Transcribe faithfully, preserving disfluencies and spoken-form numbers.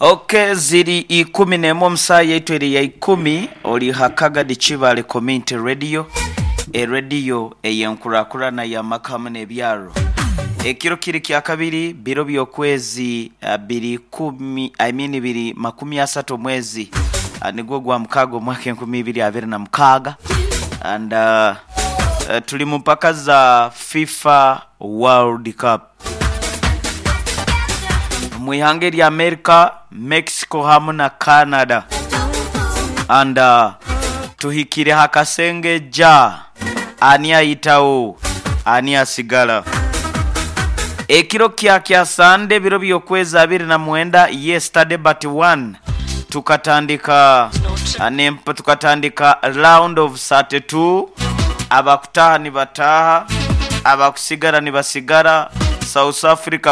Okay, ziri ikumi n'emu omusaaya yaitu eri ya ikumi oli Hakagadi Kibale Community Radio, e radio eyenkurakurana ya makamu n'ebyaro. Ekiro kiri kya kabiri biro by'okwezi uh, biri kumi I mean biri makumi asatu mwezi uh, nigwo gwa mukago mwaka enkumi ibiri abiri na mukaga and uh, uh, tuli mu mpaka za FIFA World Cup. Mwihanga lya America, Mexico hamu na Canada and uh, tuhikire hakasenge ja ani ayitawo ani asigala. Ekiro kya kya Sunday biro byokwezi abiri na mwenda yesterday but one tukatandika anempa tukatandika round of thirty-two abakutaha ni bataha abakusigara ni basigara. South Africa